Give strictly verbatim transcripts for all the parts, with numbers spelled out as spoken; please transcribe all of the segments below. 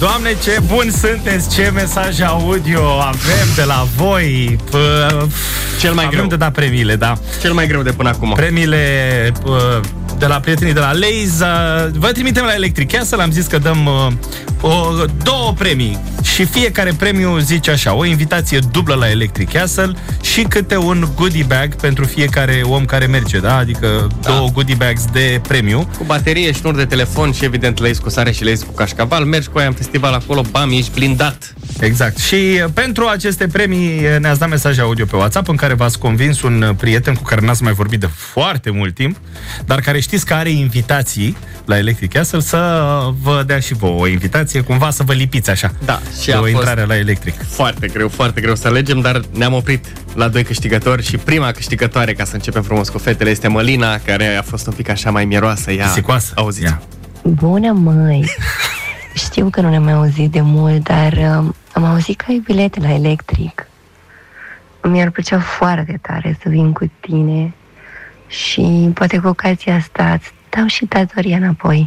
Doamne, ce buni sunteți, ce mesaje audio avem de la voi. Cel mai avem greu de dat premiile, da. Cel mai greu de până acum. Premiile de la prietenii de la Lays. Vă trimitem la Electric Castle. Am zis că dăm o, două premii și fiecare premiu zice așa: o invitație dublă la Electric Castle și câte un goodie bag pentru fiecare om care merge, da? Adică da. două goodie bags de premiu. Cu baterie, șnur de telefon și evident Lays cu sare și Lays cu cașcaval. Mergi cu aia în festival acolo, bam, ești blindat. Exact. Și pentru aceste premii ne-ați dat mesaje audio pe WhatsApp în care v-ați convins un prieten cu care n-ați mai vorbit de foarte mult timp, dar care știți că are invitații la Electric Castle, să vă dea și vouă o invitație, cumva să vă lipiți așa. Da, și de a o fost intrare la Electric. Foarte greu, foarte greu să alegem, dar ne-am oprit la doi câștigători și prima câștigătoare, ca să începem frumos cu fetele, este Mălina, care a fost un pic așa mai mieroasă. Ea, pisicoasă. Auziți. Ia. Bună, măi! Știu că nu ne-am mai auzit de mult, dar uh, am auzit că ai bilete la Electric. Mi-ar plăcea foarte tare să vin cu tine și poate cu ocazia asta îți dau și datoria înapoi.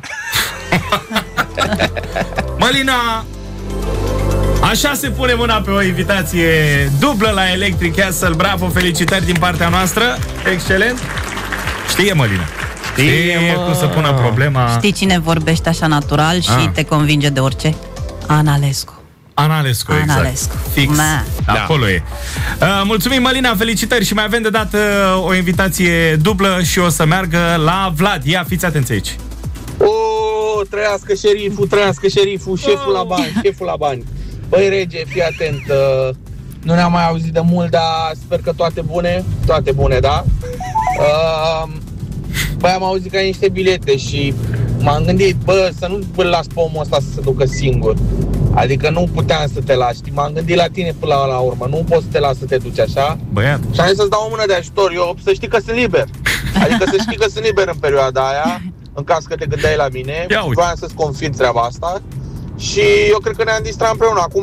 Mălina, așa se pune mâna pe o invitație dublă la Electric Castle. Bravo, felicitări din partea noastră. Excelent. Știe Mălina. Știe cum să pună problema. Știi cine vorbește așa natural și ah. te convinge de orice? Analescu. Analescu, exact. Analescu. Fix. Ma. Acolo da. e. Uh, mulțumim, Mălina, felicitări și mai avem de dat uh, o invitație dublă și o să meargă la Vlad. Ia, fiți atenți aici. O, trăiască șeriful, trăiască șeriful, șeful la bani, șeful la bani. Băi, rege, fii atent, uh, nu ne-am mai auzit de mult, dar sper că toate bune, toate bune, da? Uh, băi, am auzit că ai niște bilete și m-am gândit, bă, să nu îl las pe omul ăsta să se ducă singur. Adică nu puteam să te lași. M-am gândit la tine până la, la urmă. Nu poți să te lași să te duci așa. Băiat. Și am zis să-ți dau o mână de ajutor. Eu să știi că sunt liber. Adică să știi că sunt liber în perioada aia, în caz că te gândeai la mine. Vreau să-ți confirm treaba asta. Și eu cred că ne-am distrat împreună. Acum